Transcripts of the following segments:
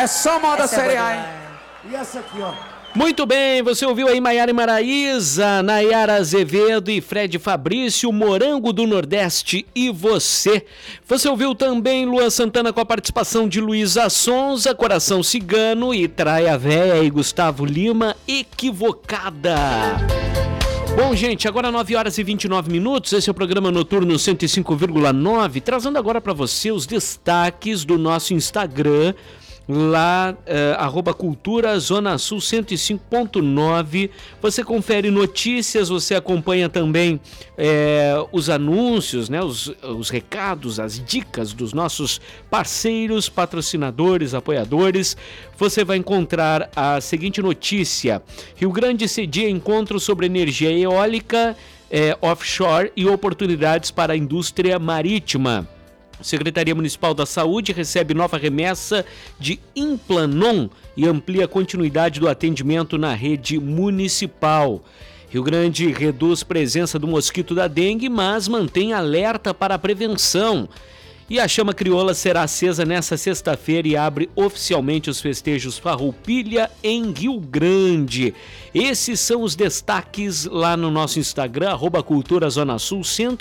É só moda série A, hein? E essa aqui, ó. Muito bem, você ouviu aí Maiara e Maraísa, Nayara Azevedo e Fred Fabrício, Morango do Nordeste e você. Você ouviu também Luan Santana com a participação de Luísa Sonza, Coração Cigano e Traia Véia e Gustavo Lima, Equivocada. Bom, gente, agora 9 horas e 29 minutos, esse é o programa Noturno 105,9, trazendo agora para você os destaques do nosso Instagram, lá, @Cultura Zona Sul 105.9, você confere notícias, você acompanha também os anúncios, né, os recados, as dicas dos nossos parceiros, patrocinadores, apoiadores. Você vai encontrar a seguinte notícia: Rio Grande cedia encontro sobre energia eólica offshore e oportunidades para a indústria marítima. Secretaria Municipal da Saúde recebe nova remessa de Implanon e amplia a continuidade do atendimento na rede municipal. Rio Grande reduz presença do mosquito da dengue, mas mantém alerta para a prevenção. E a chama crioula será acesa nesta sexta-feira e abre oficialmente os festejos Farroupilha em Rio Grande. Esses são os destaques lá no nosso Instagram, @Cultura Zona Sul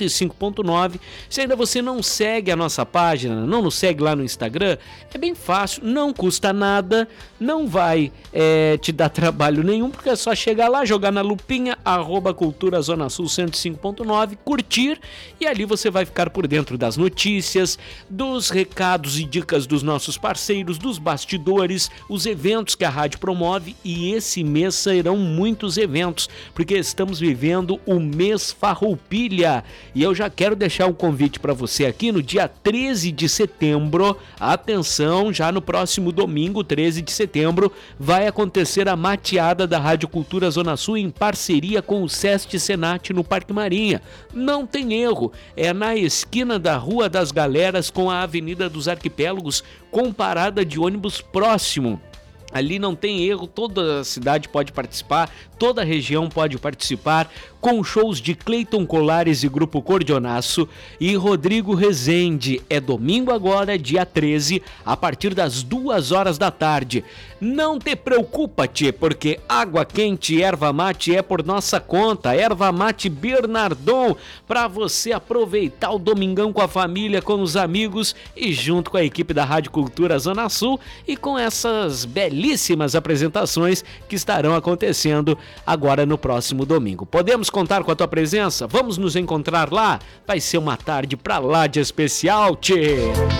105.9. Se ainda você não segue a nossa página, não nos segue lá no Instagram, é bem fácil, não custa nada, não vai te dar trabalho nenhum, porque é só chegar lá, jogar na lupinha, @Cultura Zona Sul 105.9, curtir, e ali você vai ficar por dentro das notícias, dos recados e dicas dos nossos parceiros, dos bastidores, os eventos que a rádio promove, e esse mês sairão muitos eventos, porque estamos vivendo o mês Farroupilha, e eu já quero deixar um convite para você aqui no dia 13 de setembro, atenção, já no próximo domingo, 13 de setembro, vai acontecer a mateada da Rádio Cultura Zona Sul em parceria com o Sesc Senat no Parque Marinha. Não tem erro, é na esquina da Rua das Galeras com a Avenida dos Arquipélagos, com parada de ônibus próximo. Ali não tem erro, toda a cidade pode participar, toda a região pode participar, com shows de Cleiton Colares e Grupo Cordionaço e Rodrigo Rezende. É domingo agora, dia 13, a partir das 2 horas da tarde. Não te preocupa, tchê, porque água quente e erva mate é por nossa conta. Erva mate Bernardon, para você aproveitar o domingão com a família, com os amigos e junto com a equipe da Rádio Cultura Zona Sul e com essas belíssimas apresentações que estarão acontecendo agora no próximo domingo. Podemos contar com a tua presença? Vamos nos encontrar lá? Vai ser uma tarde pra lá de especial, tchê!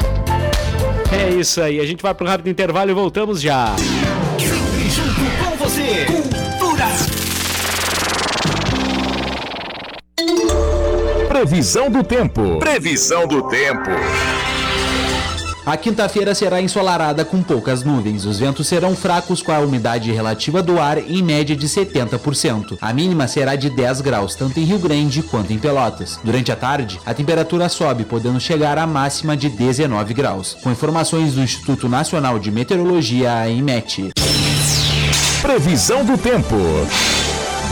É isso aí, a gente vai pro rápido intervalo e voltamos já. Sempre junto com você, Cultura. Previsão do tempo. Previsão do tempo. A quinta-feira será ensolarada com poucas nuvens. Os ventos serão fracos com a umidade relativa do ar em média de 70%. A mínima será de 10 graus, tanto em Rio Grande quanto em Pelotas. Durante a tarde, a temperatura sobe, podendo chegar à máxima de 19 graus. Com informações do Instituto Nacional de Meteorologia, INMET. Previsão do tempo.